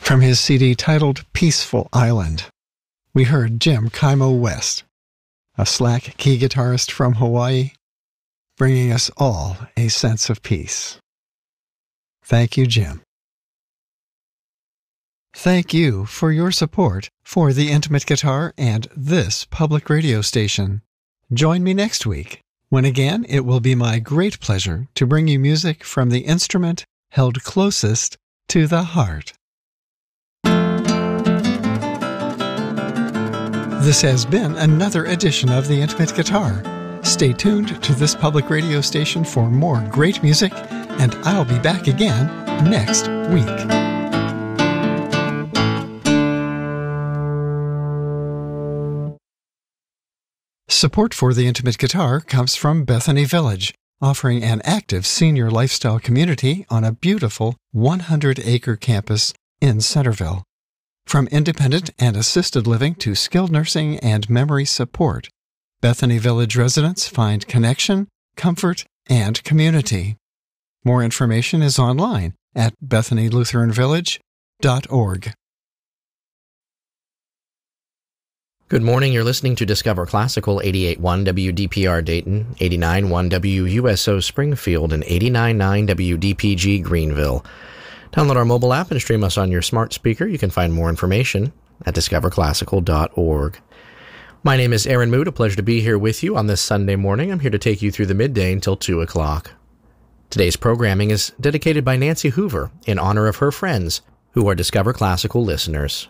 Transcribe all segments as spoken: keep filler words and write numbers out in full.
From his C D titled Peaceful Island, we heard Jim Kaimo West, a slack key guitarist from Hawaii, bringing us all a sense of peace. Thank you, Jim. Thank you for your support for the Intimate Guitar and this public radio station. Join me next week, when again it will be my great pleasure to bring you music from the instrument held closest to the heart. This has been another edition of The Intimate Guitar. Stay tuned to this public radio station for more great music, and I'll be back again next week. Support for The Intimate Guitar comes from Bethany Village, offering an active senior lifestyle community on a beautiful one hundred acre campus in Centerville. From independent and assisted living to skilled nursing and memory support, Bethany Village residents find connection, comfort, and community. More information is online at bethany lutheran village dot org. Good morning. You're listening to Discover Classical, eighty-eight point one W D P R Dayton, eighty-nine point one W U S O Springfield, and eighty-nine point nine W D P G Greenville. Download our mobile app and stream us on your smart speaker. You can find more information at discover classical dot org. My name is Aaron Mood. A pleasure to be here with you on this Sunday morning. I'm here to take you through the midday until two o'clock. Today's programming is dedicated by Nancy Hoover in honor of her friends who are Discover Classical listeners.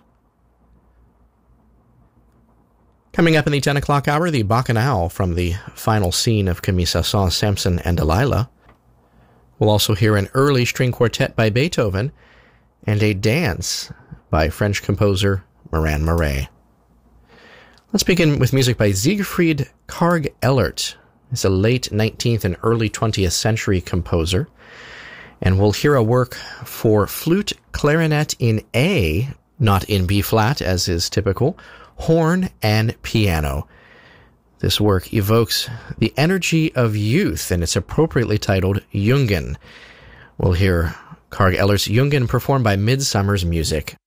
Coming up in the ten o'clock hour, the Bacchanal from the final scene of Camille Saint-Saëns' Samson and Delilah. We'll also hear an early string quartet by Beethoven and a dance by French composer Moran Murray. Let's begin with music by Siegfried Karg-Ellert. He's a late nineteenth and early twentieth century composer. And we'll hear a work for flute, clarinet in A, not in B flat as is typical, horn, and piano. This work evokes the energy of youth, and it's appropriately titled Jungen. We'll hear Karg-Ellert's Jungen performed by Midsummer's Music.